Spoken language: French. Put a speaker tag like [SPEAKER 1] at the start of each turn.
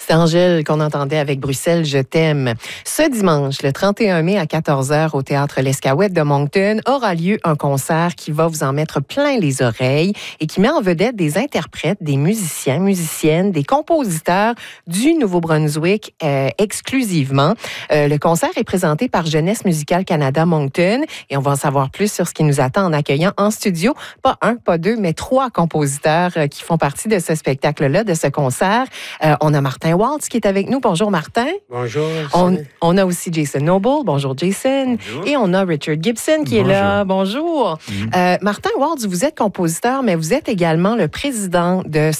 [SPEAKER 1] C'est Angèle qu'on entendait avec Bruxelles, je t'aime. Ce dimanche, le 31 mai à 14h au Théâtre L'Escaouette de Moncton, aura lieu un concert qui va vous en mettre plein les oreilles et qui met en vedette des interprètes, des musiciens, musiciennes, des compositeurs du Nouveau-Brunswick exclusivement. Le concert est présenté par Jeunesse musicale Canada Moncton et on va en savoir plus sur ce qui nous attend en accueillant en studio, pas un, pas deux, mais 3 compositeurs qui font partie de ce spectacle-là, de ce concert. On a Martin Waltz qui est avec nous. Bonjour Martin.
[SPEAKER 2] Bonjour.
[SPEAKER 1] On a aussi Jason Noble. Bonjour Jason.
[SPEAKER 2] Bonjour.
[SPEAKER 1] Et on a Richard Gibson qui est là. Bonjour. Martin Waltz, vous êtes compositeur, mais vous êtes également le président de